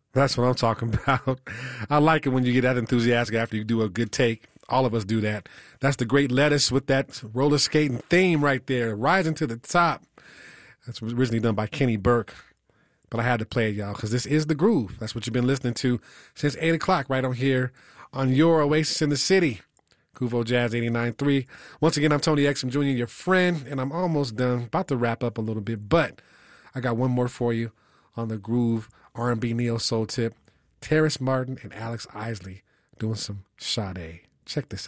That's what I'm talking about. I like it when you get that enthusiastic after you do a good take. All of us do that. That's the Great Lettuce with that roller skating theme right there, rising to the top. That's originally done by Kenny Burke. But I had to play it, y'all, because this is The Groove. That's what you've been listening to since 8 o'clock right on here on your Oasis in the City. Kuvo Jazz 89.3. Once again, I'm Tony Exum Jr., your friend, and I'm almost done. About to wrap up a little bit, but I got one more for you on The Groove R&B Neo Soul tip. Terrace Martin and Alex Isley doing some Sade. Check this out.